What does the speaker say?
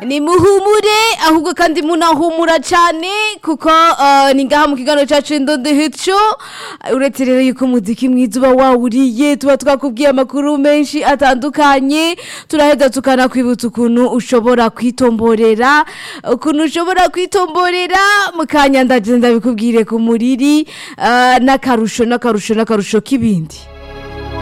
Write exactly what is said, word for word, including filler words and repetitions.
ni muhumure ahubwo kandi munahumura cyane kuko uh, ni ngaha mu kiganiro cyacu Indondo Hit Show uretse rero yuko umuziki mwiza uba wawuriye tuba twakubwiye amakuru menshi atandukanye turaheza tukanakwibutsa ukuntu ushobora kwitomborera ukuntu ushobora kwitomborera mukanya ndaje ndabikubwire ku muriri uh, n'akarusho n'akarusho n'akarusho k'ibindi